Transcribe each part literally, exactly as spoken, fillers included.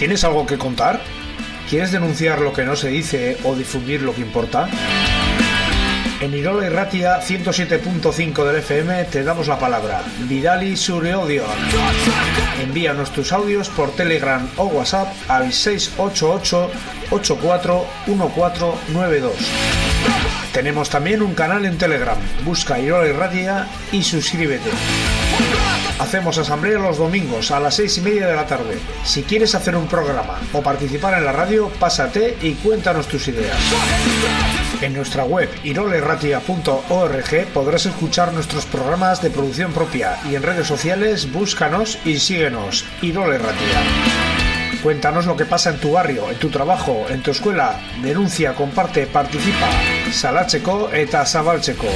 ¿Tienes algo que contar? ¿Quieres denunciar lo que no se dice o difundir lo que importa? En Irola Irratia ciento siete punto cinco del F M te damos la palabra. Bidali zure audio. Envíanos tus audios por Telegram o WhatsApp al seis ocho ocho, ocho cuatro uno cuatro nueve dos. Tenemos también un canal en Telegram. Busca Irola Irratia y suscríbete. Hacemos asamblea los domingos a las seis y media de la tarde. Si quieres hacer un programa o participar en la radio, pásate y cuéntanos tus ideas. En nuestra web irola irratia punto org podrás escuchar nuestros programas de producción propia y en redes sociales búscanos y síguenos. Irola Irratia. Cuéntanos lo que pasa en tu barrio, en tu trabajo, en tu escuela. Denuncia, comparte, participa. Salatzeko eta zabaltzeko.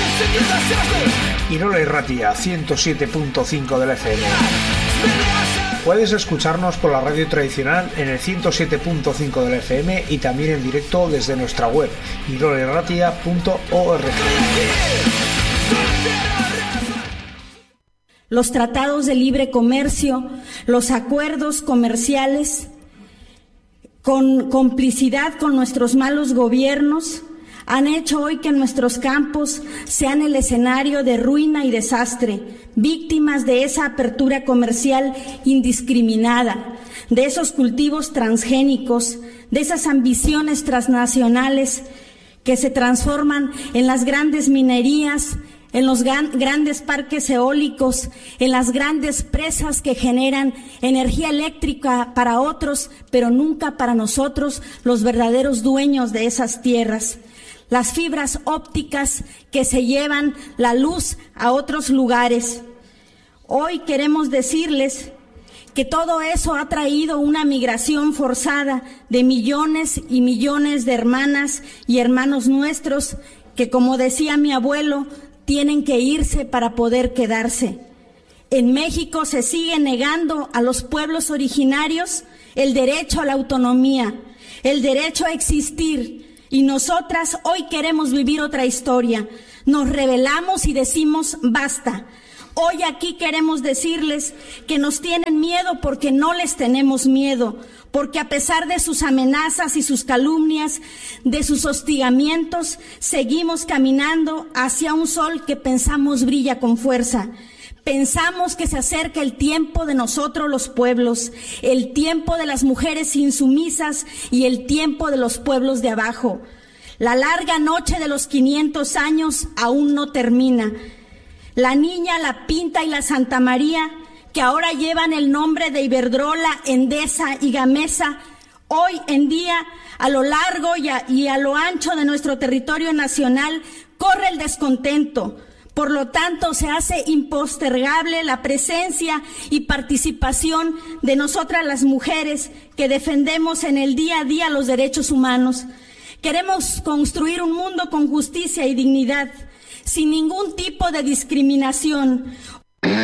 Irola Irratia ciento siete punto cinco del F M. Puedes escucharnos por la radio tradicional en el ciento siete punto cinco del F M y también en directo desde nuestra web irola irratia punto org. Los tratados de libre comercio, los acuerdos comerciales, con complicidad con nuestros malos gobiernos, han hecho hoy que nuestros campos sean el escenario de ruina y desastre, víctimas de esa apertura comercial indiscriminada, de esos cultivos transgénicos, de esas ambiciones transnacionales que se transforman en las grandes minerías, en los gran, grandes parques eólicos, en las grandes presas que generan energía eléctrica para otros, pero nunca para nosotros, los verdaderos dueños de esas tierras. Las fibras ópticas que se llevan la luz a otros lugares. Hoy queremos decirles que todo eso ha traído una migración forzada de millones y millones de hermanas y hermanos nuestros que, como decía mi abuelo, tienen que irse para poder quedarse. En México se sigue negando a los pueblos originarios el derecho a la autonomía, el derecho a existir. Y nosotras hoy queremos vivir otra historia. Nos rebelamos y decimos basta. Hoy aquí queremos decirles que nos tienen miedo porque no les tenemos miedo, porque a pesar de sus amenazas y sus calumnias, de sus hostigamientos, seguimos caminando hacia un sol que pensamos brilla con fuerza. Pensamos que se acerca el tiempo de nosotros los pueblos, el tiempo de las mujeres insumisas y el tiempo de los pueblos de abajo. La larga noche de los quinientos años aún no termina. La Niña, la Pinta y la Santa María, que ahora llevan el nombre de Iberdrola, Endesa y Gamesa, hoy en día, a lo largo y a, y a lo ancho de nuestro territorio nacional, corre el descontento. Por lo tanto, se hace impostergable la presencia y participación de nosotras las mujeres que defendemos en el día a día los derechos humanos. Queremos construir un mundo con justicia y dignidad, sin ningún tipo de discriminación,